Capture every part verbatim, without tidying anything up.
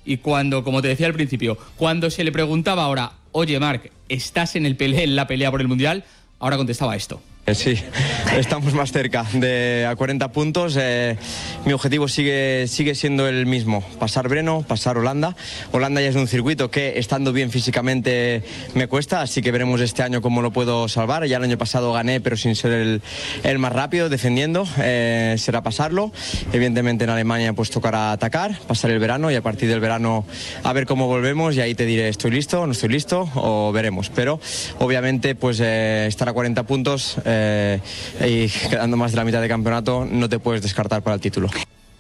y cuando, como te decía al principio, cuando se le preguntaba ahora, oye Marc, ¿estás en, el pele- en la pelea por el Mundial? Ahora contestaba esto. Sí, estamos más cerca de a cuarenta puntos. Eh, mi objetivo sigue, sigue siendo el mismo, pasar Breno, pasar Holanda. Holanda ya es un circuito que, estando bien físicamente, me cuesta, así que veremos este año cómo lo puedo salvar. Ya el año pasado gané, pero sin ser el, el más rápido, defendiendo. Eh, será pasarlo. Evidentemente en Alemania pues tocará atacar, pasar el verano y a partir del verano a ver cómo volvemos y ahí te diré, ¿estoy listo? ¿No estoy listo? O veremos. Pero obviamente pues eh, estar a cuarenta puntos... Eh, Eh, y quedando más de la mitad de campeonato no te puedes descartar para el título.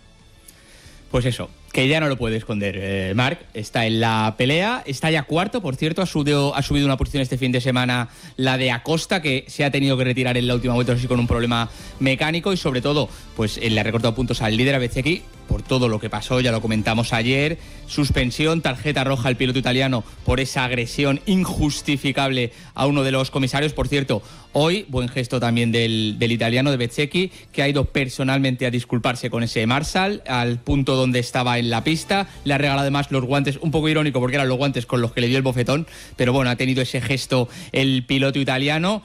Pues eso, que ya no lo puede esconder. eh, Marc está en la pelea, está ya cuarto, por cierto, ha subido, ha subido una posición este fin de semana la de Acosta, que se ha tenido que retirar en la última vuelta, así con un problema mecánico, y sobre todo pues le ha recortado puntos al líder, a Bezzecchi, por todo lo que pasó, ya lo comentamos ayer, suspensión, tarjeta roja al piloto italiano por esa agresión injustificable a uno de los comisarios. Por cierto, hoy, buen gesto también del, del italiano, de Bezzecchi, que ha ido personalmente a disculparse con ese Marshall, al punto donde estaba en la pista, le ha regalado además los guantes, un poco irónico porque eran los guantes con los que le dio el bofetón, pero bueno, ha tenido ese gesto el piloto italiano,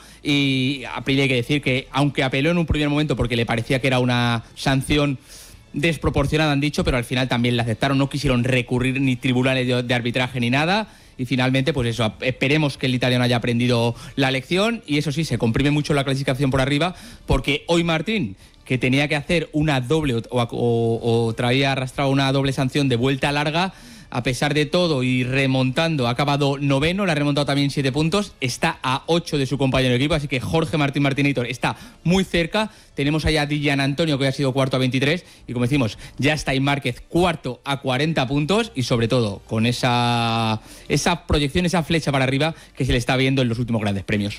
y a priori hay que decir que, aunque apeló en un primer momento porque le parecía que era una sanción desproporcionada, han dicho, pero al final también la aceptaron, no quisieron recurrir ni tribunales de, de arbitraje ni nada, y finalmente pues eso, esperemos que el italiano haya aprendido la lección. Y eso sí, se comprime mucho la clasificación por arriba, porque hoy Martín, que tenía que hacer una doble o, o, o traía arrastrado una doble sanción de vuelta larga, a pesar de todo y remontando, ha acabado noveno, le ha remontado también siete puntos, está a ocho de su compañero de equipo, así que Jorge Martín Martinator está muy cerca. Tenemos allá a Dillan Antonio, que ha sido cuarto a veintitrés, y como decimos, ya está Marc Márquez cuarto a cuarenta puntos, y sobre todo con esa, esa proyección, esa flecha para arriba que se le está viendo en los últimos grandes premios.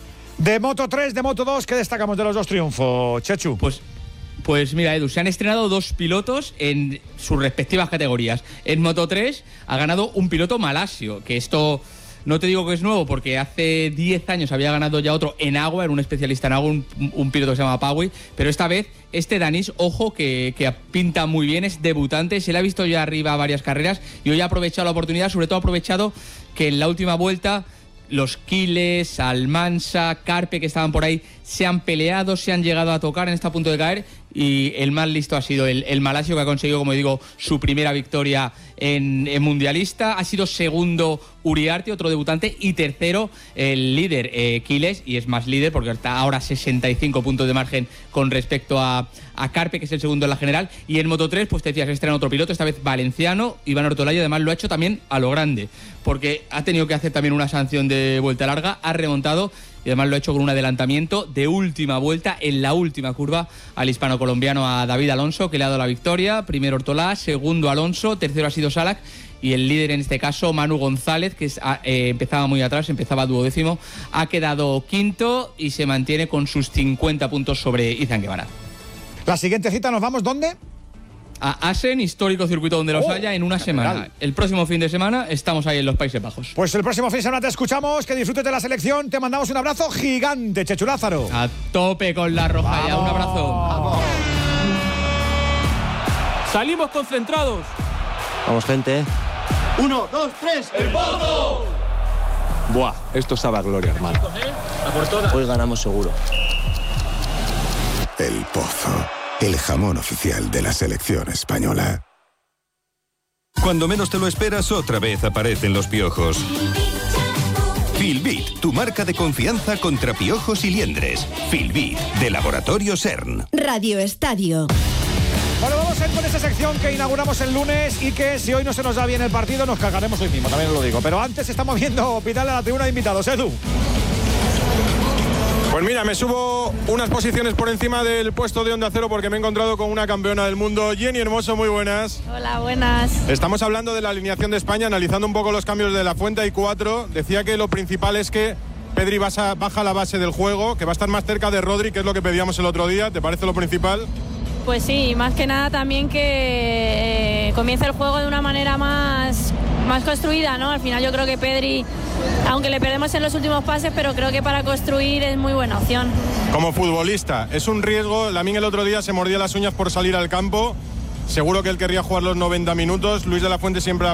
De Moto tres, de Moto dos, ¿qué destacamos de los dos triunfos, Chechu? Pues... Pues mira, Edu, se han estrenado dos pilotos en sus respectivas categorías. En Moto tres ha ganado un piloto malasio, que esto no te digo que es nuevo, porque hace diez años había ganado ya otro en agua, era un especialista en agua, un, un piloto que se llama Paui, pero esta vez este danís, ojo, que, que pinta muy bien, es debutante, se le ha visto ya arriba varias carreras y hoy ha aprovechado la oportunidad, sobre todo ha aprovechado que en la última vuelta los Quiles, Almansa, Carpe, que estaban por ahí, se han peleado, se han llegado a tocar, en este punto de caer, y el más listo ha sido el, el malasio, que ha conseguido, como digo, su primera victoria en, en mundialista. Ha sido segundo Uriarte, otro debutante, y tercero el líder eh, Quiles, y es más líder porque está ahora sesenta y cinco puntos de margen con respecto a, a Carpe, que es el segundo en la general. Y en Moto tres, pues te decías, estrena otro piloto, esta vez valenciano, Iván Ortolaya. Además lo ha hecho también a lo grande, porque ha tenido que hacer también una sanción de vuelta larga, ha remontado, y además lo ha hecho con un adelantamiento de última vuelta, en la última curva, al hispano-colombiano, a David Alonso, que le ha dado la victoria. Primero Ortolá, segundo Alonso, tercero ha sido Salak, y el líder en este caso, Manu González, que es, eh, empezaba muy atrás, empezaba duodécimo, ha quedado quinto y se mantiene con sus cincuenta puntos sobre Izan Guevara. La siguiente cita, ¿nos vamos dónde? A Assen, histórico circuito donde los oh, haya, en una general. semana. El próximo fin de semana estamos ahí en los Países Bajos. Pues el próximo fin de semana te escuchamos, que disfrutes de la selección, te mandamos un abrazo gigante, Chechu Lázaro. A tope con la roja. ¡Vamos! Ya, un abrazo. ¡Vamos! Salimos concentrados. Vamos, gente. Uno, dos, tres. ¡El Pozo! Buah, esto sabe a gloria, hermano. Hoy ganamos seguro. El Pozo, el jamón oficial de la selección española. Cuando menos te lo esperas, otra vez aparecen los piojos. Filbit, tu marca de confianza contra piojos y liendres. Filbit, de Laboratorio CERN. Radio Estadio. Bueno, vamos a ir con esa sección que inauguramos el lunes y que si hoy no se nos da bien el partido nos cagaremos hoy mismo, también os lo digo. Pero antes estamos viendo Vidal a la tribuna de invitados. Edu. Pues mira, me subo unas posiciones por encima del puesto de Onda Cero porque me he encontrado con una campeona del mundo. Jenny Hermoso, muy buenas. Hola, buenas. Estamos hablando de la alineación de España, analizando un poco los cambios de La Fuente. Hay cuatro. Decía que lo principal es que Pedri baja, baja la base del juego, que va a estar más cerca de Rodri, que es lo que pedíamos el otro día. ¿Te parece lo principal? Pues sí, más que nada también que eh, comience el juego de una manera más, más construida, ¿no? Al final yo creo que Pedri, aunque le perdemos en los últimos pases, pero creo que para construir es muy buena opción. Como futbolista, es un riesgo. Lamine el otro día se mordía las uñas por salir al campo. Seguro que él querría jugar los noventa minutos. Luis de la Fuente siempre ha